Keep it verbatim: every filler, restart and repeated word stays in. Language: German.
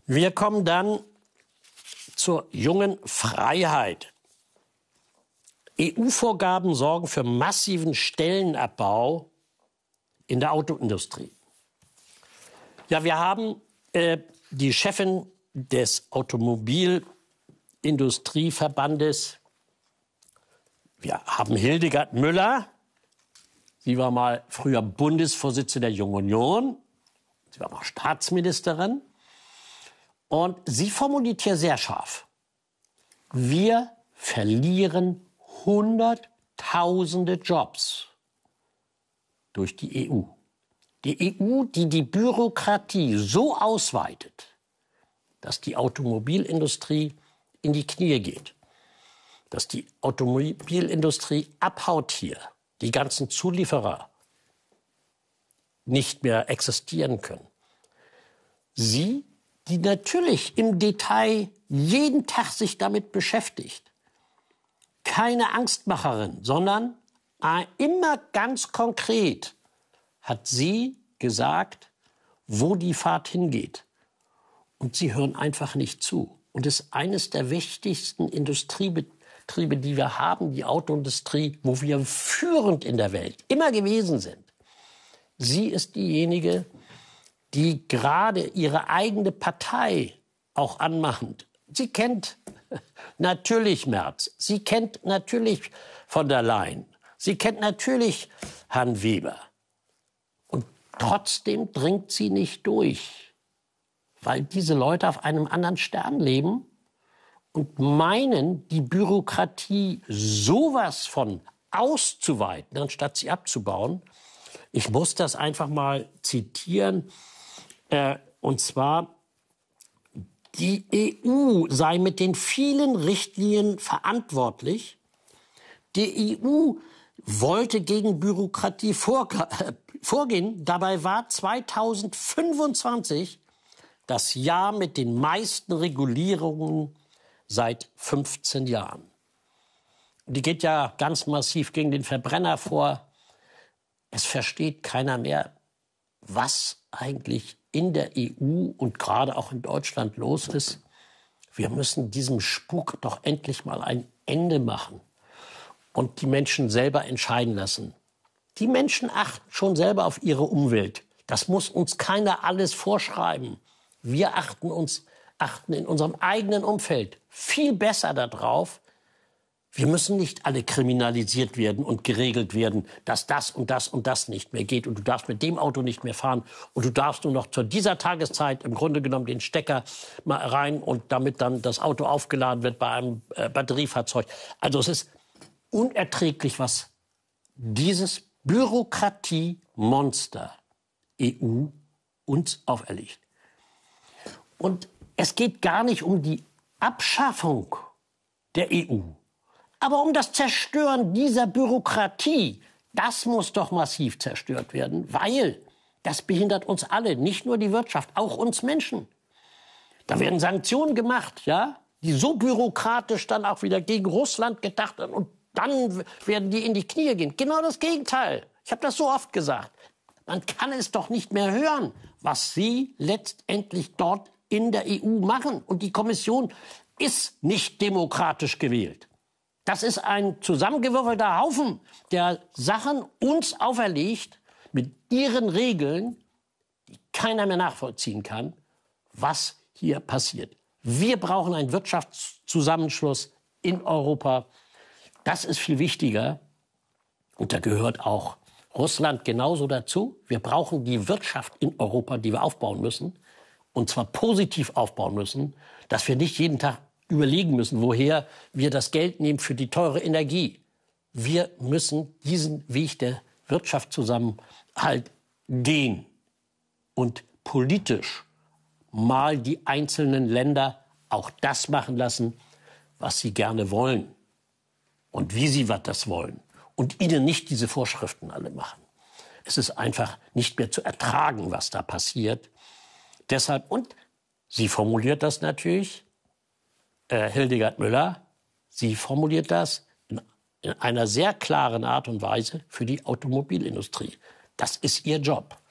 Wir kommen dann zur jungen Freiheit. E U-Vorgaben sorgen für massiven Stellenabbau in der Autoindustrie. Ja, wir haben äh, die Chefin des Automobilindustrieverbandes. Wir haben Hildegard Müller. Sie war mal früher Bundesvorsitzende der Jungen Union. Sie war auch Staatsministerin. Und sie formuliert hier sehr scharf: Wir verlieren Hunderttausende Jobs durch die E U. Die E U, die die Bürokratie so ausweitet, dass die Automobilindustrie in die Knie geht, dass die Automobilindustrie abhaut hier, die ganzen Zulieferer nicht mehr existieren können. Sie, die natürlich im Detail jeden Tag sich damit beschäftigt, keine Angstmacherin, sondern immer ganz konkret hat sie gesagt, wo die Fahrt hingeht. Und sie hören einfach nicht zu. Und es ist eines der wichtigsten Industriebetriebe, die wir haben, die Autoindustrie, wo wir führend in der Welt immer gewesen sind. Sie ist diejenige, die gerade ihre eigene Partei auch anmachend. Sie kennt natürlich Merz, sie kennt natürlich von der Leyen, sie kennt natürlich Herrn Weber. Und trotzdem dringt sie nicht durch, weil diese Leute auf einem anderen Stern leben und meinen, die Bürokratie sowas von auszuweiten, anstatt sie abzubauen. Ich muss das einfach mal zitieren, äh, und zwar: Die E U sei mit den vielen Richtlinien verantwortlich. Die E U wollte gegen Bürokratie vorgehen. Dabei war zweitausendfünfundzwanzig das Jahr mit den meisten Regulierungen seit fünfzehn Jahren. Die geht ja ganz massiv gegen den Verbrenner vor. Es versteht keiner mehr, was eigentlich in der E U und gerade auch in Deutschland los ist. Wir müssen diesem Spuk doch endlich mal ein Ende machen und die Menschen selber entscheiden lassen. Die Menschen achten schon selber auf ihre Umwelt. Das muss uns keiner alles vorschreiben. Wir achten uns, achten in unserem eigenen Umfeld viel besser darauf. Wir müssen nicht alle kriminalisiert werden und geregelt werden, dass das und das und das nicht mehr geht. Und du darfst mit dem Auto nicht mehr fahren. Und du darfst nur noch zu dieser Tageszeit im Grunde genommen den Stecker mal rein und damit dann das Auto aufgeladen wird bei einem äh, Batteriefahrzeug. Also es ist unerträglich, was dieses Bürokratiemonster E U uns auferlegt. Und es geht gar nicht um die Abschaffung der E U. Aber um das Zerstören dieser Bürokratie, das muss doch massiv zerstört werden, weil das behindert uns alle, nicht nur die Wirtschaft, auch uns Menschen. Da werden Sanktionen gemacht, ja, die so bürokratisch dann auch wieder gegen Russland gedacht sind und dann werden die in die Knie gehen. Genau das Gegenteil. Ich habe das so oft gesagt. Man kann es doch nicht mehr hören, was sie letztendlich dort in der E U machen. Und die Kommission ist nicht demokratisch gewählt. Das ist ein zusammengewürfelter Haufen, der Sachen uns auferlegt mit ihren Regeln, die keiner mehr nachvollziehen kann, was hier passiert. Wir brauchen einen Wirtschaftszusammenschluss in Europa. Das ist viel wichtiger. Und da gehört auch Russland genauso dazu. Wir brauchen die Wirtschaft in Europa, die wir aufbauen müssen. Und zwar positiv aufbauen müssen, dass wir nicht jeden Tag überlegen müssen, woher wir das Geld nehmen für die teure Energie. Wir müssen diesen Weg der Wirtschaftszusammenhalt gehen und politisch mal die einzelnen Länder auch das machen lassen, was sie gerne wollen und wie sie das wollen und ihnen nicht diese Vorschriften alle machen. Es ist einfach nicht mehr zu ertragen, was da passiert. Deshalb, und sie formuliert das natürlich, Äh, Hildegard Müller, sie formuliert das in, in einer sehr klaren Art und Weise für die Automobilindustrie. Das ist ihr Job.